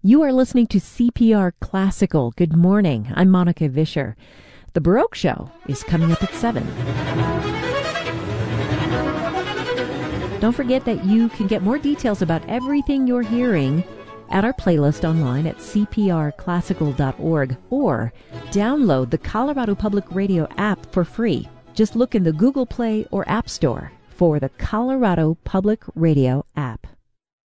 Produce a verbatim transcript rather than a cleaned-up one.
You are listening to C P R Classical. Good morning. I'm Monica Vischer. The Baroque Show is coming up at seven. Don't forget that you can get more details about everything you're hearing at our playlist online at c p r classical dot org or download the Colorado Public Radio app for free. Just look in the Google Play or App Store for the Colorado Public Radio app.